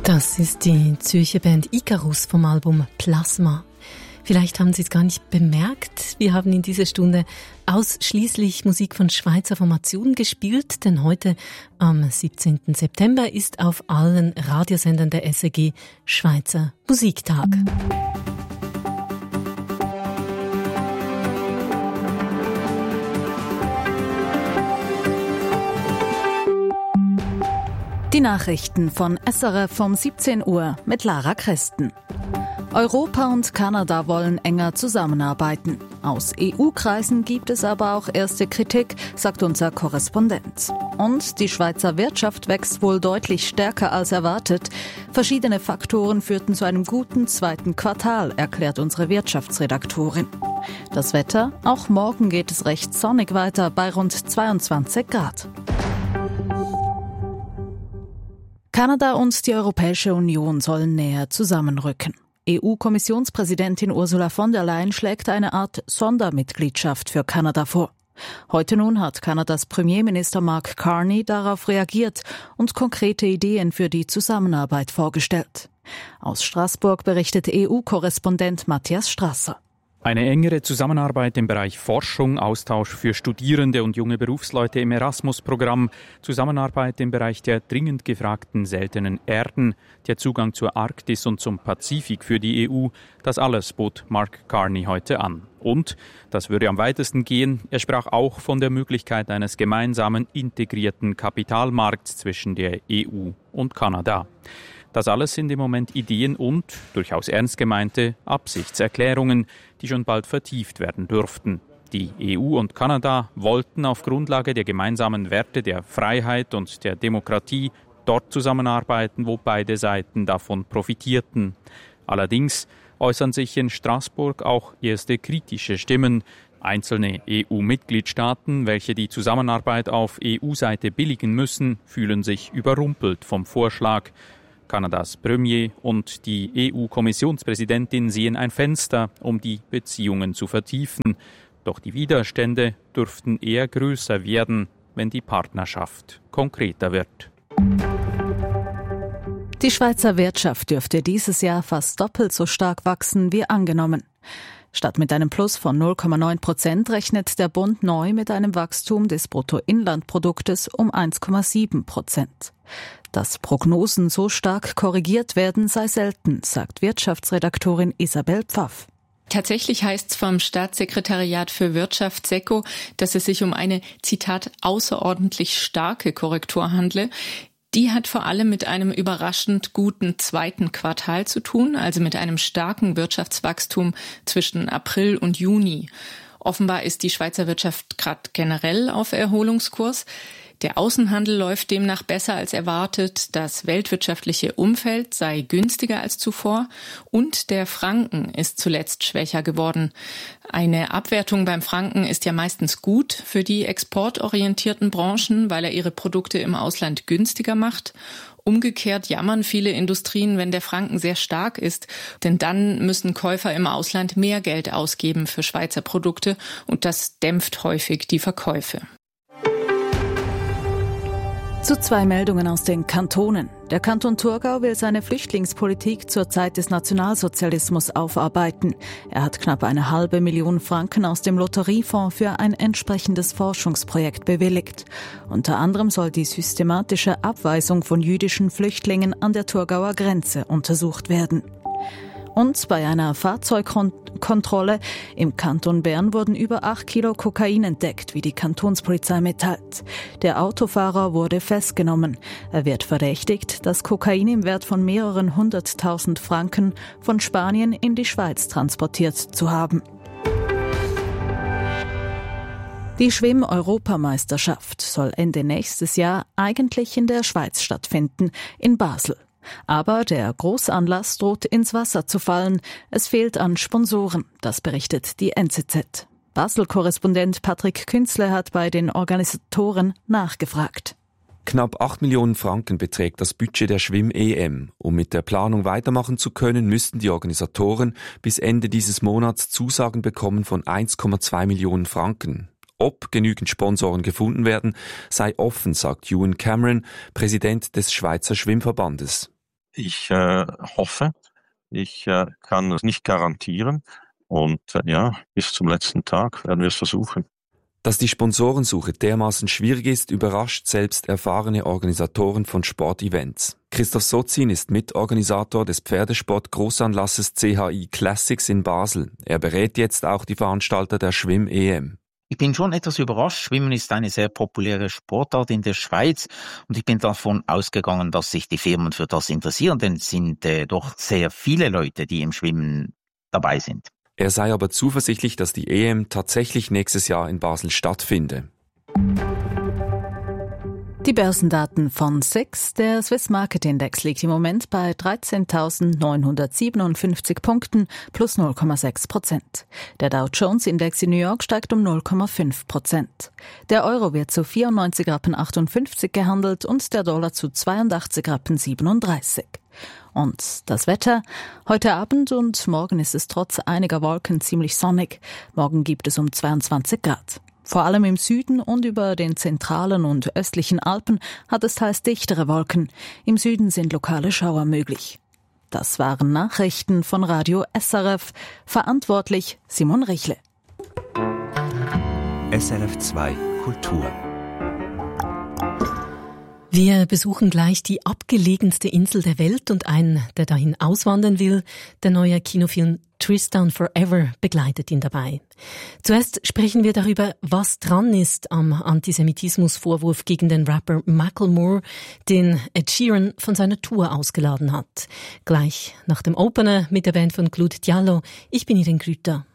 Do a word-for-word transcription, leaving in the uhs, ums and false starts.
Das ist die Zürcher Band Icarus vom Album Plasma. Vielleicht haben Sie es gar nicht bemerkt. Wir haben in dieser Stunde ausschließlich Musik von Schweizer Formationen gespielt, denn heute am siebzehnten September ist auf allen Radiosendern der S R G Schweizer Musiktag. Die Nachrichten von S R F um siebzehn Uhr mit Lara Christen. Europa und Kanada wollen enger zusammenarbeiten. Aus E U-Kreisen gibt es aber auch erste Kritik, sagt unser Korrespondent. Und die Schweizer Wirtschaft wächst wohl deutlich stärker als erwartet. Verschiedene Faktoren führten zu einem guten zweiten Quartal, erklärt unsere Wirtschaftsredaktorin. Das Wetter? Auch morgen geht es recht sonnig weiter bei rund zweiundzwanzig Grad. Kanada und die Europäische Union sollen näher zusammenrücken. E U-Kommissionspräsidentin Ursula von der Leyen schlägt eine Art Sondermitgliedschaft für Kanada vor. Heute nun hat Kanadas Premierminister Mark Carney darauf reagiert und konkrete Ideen für die Zusammenarbeit vorgestellt. Aus Straßburg berichtet E U-Korrespondent Matthias Strasser. Eine engere Zusammenarbeit im Bereich Forschung, Austausch für Studierende und junge Berufsleute im Erasmus-Programm, Zusammenarbeit im Bereich der dringend gefragten seltenen Erden, der Zugang zur Arktis und zum Pazifik für die E U, das alles bot Mark Carney heute an. Und, das würde am weitesten gehen, er sprach auch von der Möglichkeit eines gemeinsamen integrierten Kapitalmarkts zwischen der E U und Kanada. Das alles sind im Moment Ideen und, durchaus ernst gemeinte, Absichtserklärungen, die schon bald vertieft werden dürften. Die E U und Kanada wollten auf Grundlage der gemeinsamen Werte der Freiheit und der Demokratie dort zusammenarbeiten, wo beide Seiten davon profitierten. Allerdings äußern sich in Straßburg auch erste kritische Stimmen. Einzelne E U-Mitgliedstaaten, welche die Zusammenarbeit auf E U-Seite billigen müssen, fühlen sich überrumpelt vom Vorschlag. Kanadas Premier und die E U-Kommissionspräsidentin sehen ein Fenster, um die Beziehungen zu vertiefen. Doch die Widerstände dürften eher größer werden, wenn die Partnerschaft konkreter wird. Die Schweizer Wirtschaft dürfte dieses Jahr fast doppelt so stark wachsen wie angenommen. Statt mit einem Plus von null Komma neun Prozent rechnet der Bund neu mit einem Wachstum des Bruttoinlandproduktes um eins Komma sieben Prozent. Dass Prognosen so stark korrigiert werden, sei selten, sagt Wirtschaftsredaktorin Isabel Pfaff. Tatsächlich heißt es vom Staatssekretariat für Wirtschaft SECO, dass es sich um eine, Zitat, außerordentlich starke Korrektur handle. Die hat vor allem mit einem überraschend guten zweiten Quartal zu tun, also mit einem starken Wirtschaftswachstum zwischen April und Juni. Offenbar ist die Schweizer Wirtschaft gerade generell auf Erholungskurs. Der Außenhandel läuft demnach besser als erwartet, das weltwirtschaftliche Umfeld sei günstiger als zuvor und der Franken ist zuletzt schwächer geworden. Eine Abwertung beim Franken ist ja meistens gut für die exportorientierten Branchen, weil er ihre Produkte im Ausland günstiger macht. Umgekehrt jammern viele Industrien, wenn der Franken sehr stark ist, denn dann müssen Käufer im Ausland mehr Geld ausgeben für Schweizer Produkte und das dämpft häufig die Verkäufe. Zu zwei Meldungen aus den Kantonen. Der Kanton Thurgau will seine Flüchtlingspolitik zur Zeit des Nationalsozialismus aufarbeiten. Er hat knapp eine halbe Million Franken aus dem Lotteriefonds für ein entsprechendes Forschungsprojekt bewilligt. Unter anderem soll die systematische Abweisung von jüdischen Flüchtlingen an der Thurgauer Grenze untersucht werden. Und bei einer Fahrzeugkontrolle im Kanton Bern wurden über acht Kilo Kokain entdeckt, wie die Kantonspolizei mitteilt. Der Autofahrer wurde festgenommen. Er wird verdächtigt, das Kokain im Wert von mehreren hunderttausend Franken von Spanien in die Schweiz transportiert zu haben. Die Schwimm-Europameisterschaft soll Ende nächstes Jahr eigentlich in der Schweiz stattfinden, in Basel. Aber der Großanlass droht ins Wasser zu fallen. Es fehlt an Sponsoren, das berichtet die N Z Z. Basel-Korrespondent Patrick Künzle hat bei den Organisatoren nachgefragt. Knapp acht Millionen Franken beträgt das Budget der Schwimm-E M. Um mit der Planung weitermachen zu können, müssten die Organisatoren bis Ende dieses Monats Zusagen bekommen von eins Komma zwei Millionen Franken. Ob genügend Sponsoren gefunden werden, sei offen, sagt Ewan Cameron, Präsident des Schweizer Schwimmverbandes. Ich äh, hoffe, ich äh, kann es nicht garantieren und äh, ja, bis zum letzten Tag werden wir es versuchen. Dass die Sponsorensuche dermaßen schwierig ist, überrascht selbst erfahrene Organisatoren von Sportevents. Christoph Sozin ist Mitorganisator des Pferdesport-Großanlasses C H I Classics in Basel. Er berät jetzt auch die Veranstalter der Schwimm-E M. Ich bin schon etwas überrascht. Schwimmen ist eine sehr populäre Sportart in der Schweiz und ich bin davon ausgegangen, dass sich die Firmen für das interessieren, denn es sind äh, doch sehr viele Leute, die im Schwimmen dabei sind. Er sei aber zuversichtlich, dass die E M tatsächlich nächstes Jahr in Basel stattfinde. Die Börsendaten von S I X. Der Swiss Market Index liegt im Moment bei dreizehntausendneunhundertsiebenundfünfzig Punkten plus null Komma sechs Prozent. Der Dow Jones Index in New York steigt um null Komma fünf Prozent. Der Euro wird zu vierundneunzig Rappen achtundfünfzig gehandelt und der Dollar zu zweiundachtzig Rappen siebenunddreißig. Und das Wetter? Heute Abend und morgen ist es trotz einiger Wolken ziemlich sonnig. Morgen gibt es um zweiundzwanzig Grad. Vor allem im Süden und über den zentralen und östlichen Alpen hat es teils dichtere Wolken. Im Süden sind lokale Schauer möglich. Das waren Nachrichten von Radio S R F. Verantwortlich Simon Richle. S R F zwei Kultur. Wir besuchen gleich die abgelegenste Insel der Welt und einen, der dahin auswandern will. Der neue Kinofilm Tristan Forever begleitet ihn dabei. Zuerst sprechen wir darüber, was dran ist am Antisemitismusvorwurf gegen den Rapper Macklemore, den Ed Sheeran von seiner Tour ausgeladen hat. Gleich nach dem Opener mit der Band von Claude Diallo. Ich bin Irene Grüter.